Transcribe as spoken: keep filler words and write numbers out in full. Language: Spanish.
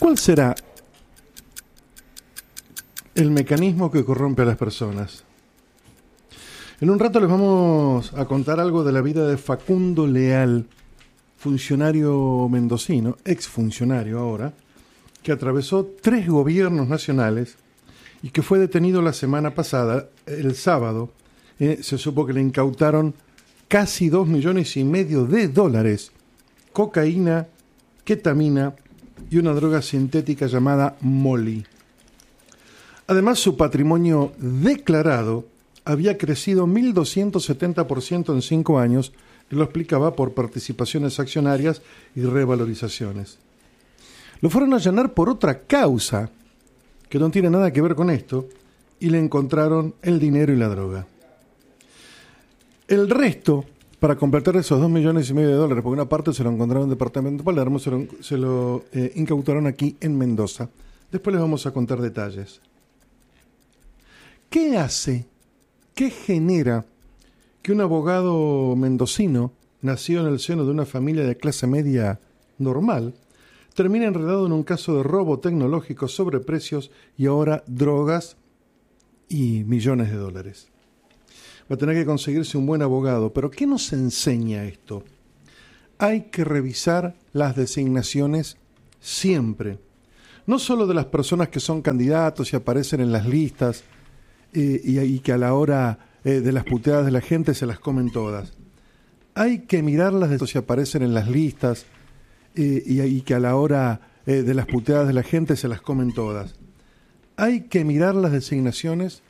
¿Cuál será el mecanismo que corrompe a las personas? En un rato les vamos a contar algo de la vida de Facundo Leal, funcionario mendocino, exfuncionario ahora, que atravesó tres gobiernos nacionales y que fue detenido la semana pasada, el sábado. Eh, se supo que le incautaron casi dos millones y medio de dólares, cocaína, ketamina y una droga sintética llamada Molly. Además, su patrimonio declarado había crecido mil doscientos setenta por ciento en cinco años, y lo explicaba por participaciones accionarias y revalorizaciones. Lo fueron a allanar por otra causa, que no tiene nada que ver con esto, y le encontraron el dinero y la droga. El resto, para completar esos dos millones y medio de dólares, porque una parte se lo encontraron en el departamento de Palermo, se lo, se lo eh, incautaron aquí en Mendoza. Después les vamos a contar detalles. ¿Qué hace, qué genera que un abogado mendocino, nacido en el seno de una familia de clase media normal, termine enredado en un caso de robo tecnológico, sobreprecios y ahora drogas y millones de dólares? Va a tener que conseguirse un buen abogado. ¿Pero qué nos enseña esto? Hay que revisar las designaciones siempre. No solo de las personas que son candidatos y aparecen en las listas eh, y, y que a la hora eh, de las puteadas de la gente se las comen todas. Hay que mirar las de si aparecen en las listas eh, y, y que a la hora eh, de las puteadas de la gente se las comen todas. Hay que mirar las designaciones